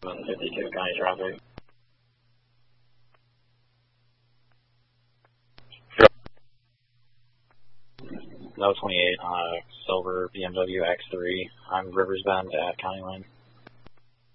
52 county traffic. No 28 on a silver BMW X3. I'm Rivers Bend at County Line.